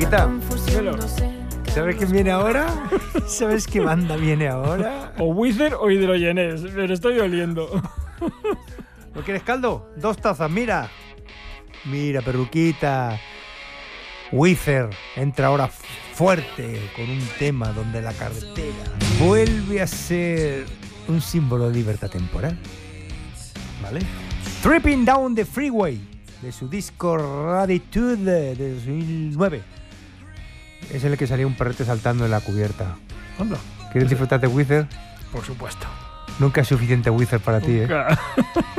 Perruquita, Dímelo. ¿sabes quién viene ahora? ¿Sabes qué banda viene ahora? O Wither o Hidrogenés, me lo estoy oliendo. ¿No quieres caldo? 2 tazas, mira. Mira, Perruquita. Wither entra ahora fuerte con un tema donde la carretera vuelve a ser un símbolo de libertad temporal. ¿Vale? Tripping Down the Freeway, de su disco Raditude de 2009. Es el que salía un perrete saltando en la cubierta. Anda. ¿Quieres disfrutar de Wither? Por supuesto. Nunca es suficiente Wither para ti, ¿eh? Nunca.